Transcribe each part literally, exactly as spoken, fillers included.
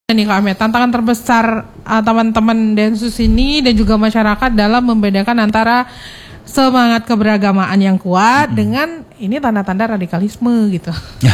Nih Kak Ahmed, tantangan terbesar uh, teman-teman Densus ini dan juga masyarakat dalam membedakan antara semangat keberagamaan yang kuat hmm. dengan ini tanda-tanda radikalisme gitu.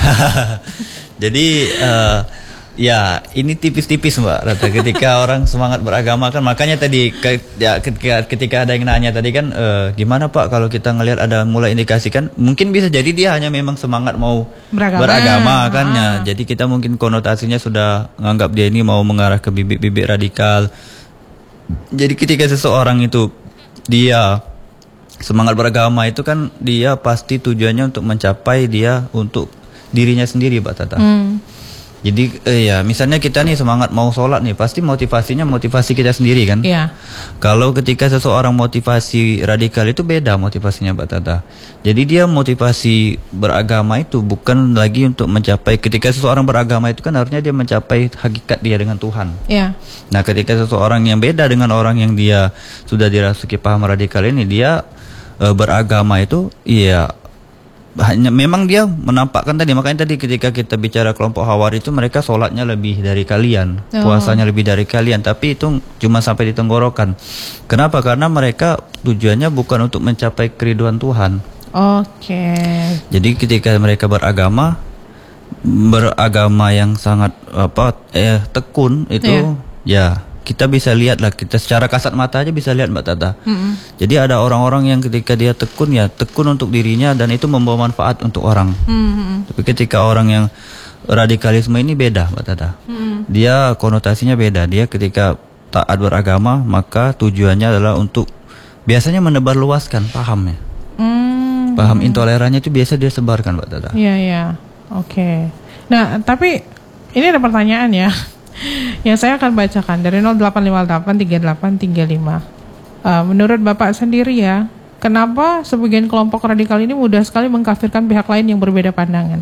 Jadi uh, ya ini tipis-tipis Mbak Rata. Ketika orang semangat beragama kan, makanya tadi ke, ya, ketika, ketika ada yang nanya tadi kan uh, gimana Pak kalau kita ngelihat ada mulai indikasi kan, mungkin bisa jadi dia hanya memang semangat mau beragama, beragama kan ah. ya. Jadi kita mungkin konotasinya sudah menganggap dia ini mau mengarah ke bibit-bibit radikal. Jadi ketika seseorang itu dia semangat beragama itu kan dia pasti tujuannya untuk mencapai dia untuk dirinya sendiri Mbak Tata. Hmm. Jadi eh, ya misalnya kita nih semangat mau sholat nih, pasti motivasinya motivasi kita sendiri kan. Iya. Kalau ketika seseorang motivasi radikal itu beda motivasinya Mbak Tata. Jadi dia motivasi beragama itu bukan lagi untuk mencapai, ketika seseorang beragama itu kan harusnya dia mencapai hakikat dia dengan Tuhan. Iya. Nah ketika seseorang yang beda dengan orang yang dia sudah dirasuki paham radikal ini, dia e, beragama itu iya hanya memang dia menampakkan tadi, makanya tadi ketika kita bicara kelompok Hawari itu mereka sholatnya lebih dari kalian, oh. puasanya lebih dari kalian, tapi itu cuma sampai di tenggorokan. Kenapa? Karena mereka tujuannya bukan untuk mencapai keriduan Tuhan. Oke. Okay. Jadi ketika mereka beragama, beragama yang sangat apa eh tekun itu yeah. ya. Kita bisa lihat lah, kita secara kasat mata aja bisa lihat Mbak Tata. Mm-hmm. Jadi ada orang-orang yang ketika dia tekun ya tekun untuk dirinya dan itu membawa manfaat untuk orang. Mm-hmm. Tapi ketika orang yang radikalisme ini beda Mbak Tata. Mm-hmm. Dia konotasinya beda. Dia ketika taat beragama maka tujuannya adalah untuk biasanya menebar luaskan pahamnya. Mm-hmm. Paham intolerannya itu biasa dia sebarkan Mbak Tata. Iya iya. Oke. Nah tapi ini ada pertanyaan ya. Yang saya akan bacakan dari nol delapan lima delapan tiga delapan tiga lima. Uh, menurut Bapak sendiri ya, kenapa sebagian kelompok radikal ini mudah sekali mengkafirkan pihak lain yang berbeda pandangan?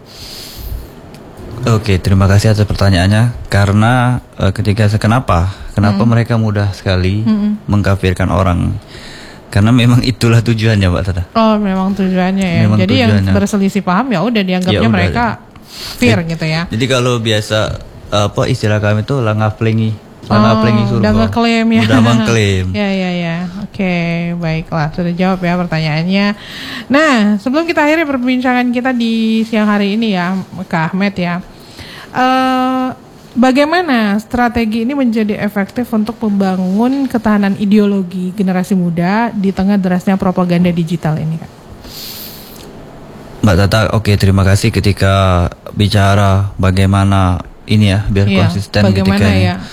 Oke, terima kasih atas pertanyaannya. Karena uh, ketika kenapa, kenapa hmm. mereka mudah sekali hmm. mengkafirkan orang? Karena memang itulah tujuannya, Mbak Tata. Oh, memang tujuannya ya. Memang Jadi tujuannya. Yang berselisih paham ya udah dianggapnya ya, udah, mereka kafir gitu ya. Jadi kalau biasa apa istilah kami itu lah ngaplengi, lah oh, ngaplengi surga. Udah ngeklaim ya. Udah mengklaim. ya ya ya. Oke, okay, baiklah sudah jawab ya pertanyaannya. Nah, sebelum kita akhiri perbincangan kita di siang hari ini ya, Kak Ahmed ya. Uh, bagaimana strategi ini menjadi efektif untuk membangun ketahanan ideologi generasi muda di tengah derasnya propaganda digital ini, Kak? Mbak Tata, oke okay, terima kasih ketika bicara bagaimana ini ya biar iya, konsisten ketika ini. Ya?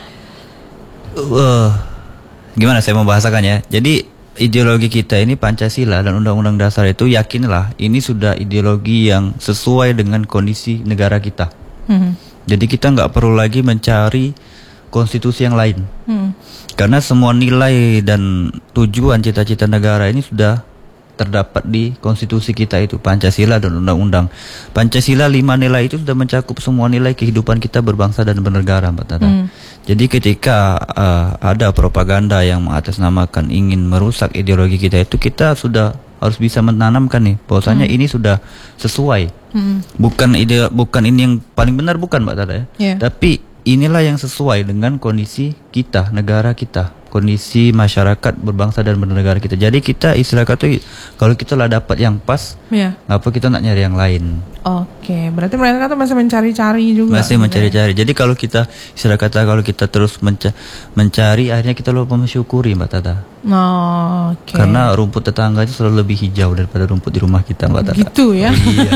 Uh, gimana saya membahasakan ya? Jadi ideologi kita ini Pancasila dan Undang-Undang Dasar itu yakinlah ini sudah ideologi yang sesuai dengan kondisi negara kita. Mm-hmm. Jadi kita nggak perlu lagi mencari konstitusi yang lain, mm. karena semua nilai dan tujuan cita-cita negara ini sudah terdapat di konstitusi kita itu Pancasila dan undang-undang. Pancasila lima nilai itu sudah mencakup semua nilai kehidupan kita berbangsa dan bernegara Mbak Tata. Hmm. Jadi ketika uh, ada propaganda yang mengatasnamakan ingin merusak ideologi kita itu, kita sudah harus bisa menanamkan nih bahwasanya hmm. ini sudah sesuai. Hmm. Bukan ide bukan ini yang paling benar bukan Mbak Tata ya. Yeah. Tapi inilah yang sesuai dengan kondisi kita, negara kita, kondisi masyarakat berbangsa dan bernegara kita. Jadi kita istilah kata kalau kita lah dapat yang pas, ya. Ngapa kita nak nyari yang lain? Oke, berarti mereka tuh masih mencari-cari juga. Masih mencari-cari. Jadi kalau kita istilah kata kalau kita terus menca- mencari, akhirnya kita lupa mensyukuri Mbak Tata. Oh, oke. Karena rumput tetangga itu selalu lebih hijau daripada rumput di rumah kita Mbak Tata. Gitu ya. Iya.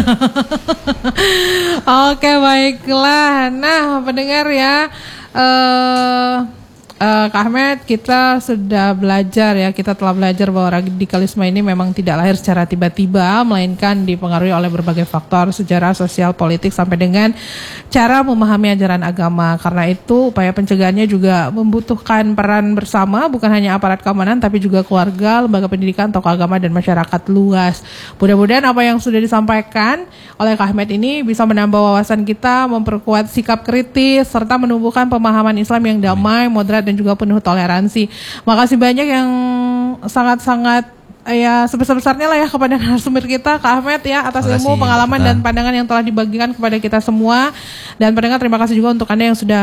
Oke, baiklah. Nah, pendengar ya. Uh, Uh, Kak Ahmed, kita sudah belajar ya, kita telah belajar bahwa radikalisme ini memang tidak lahir secara tiba-tiba, melainkan dipengaruhi oleh berbagai faktor sejarah, sosial, politik, sampai dengan cara memahami ajaran agama. Karena itu upaya pencegahannya juga membutuhkan peran bersama, bukan hanya aparat keamanan, tapi juga keluarga, lembaga pendidikan, tokoh agama, dan masyarakat luas. Mudah-mudahan apa yang sudah disampaikan oleh Kak Ahmed ini bisa menambah wawasan kita, memperkuat sikap kritis, serta menumbuhkan pemahaman Islam yang damai, moderat, dan juga penuh toleransi. Makasih banyak yang sangat-sangat ya sebesar-besarnya lah ya kepada narasumber kita Kak Ahmed ya atas ilmu, pengalaman, dan pandangan yang telah dibagikan kepada kita semua. Dan pendengar, terima kasih juga untuk Anda yang sudah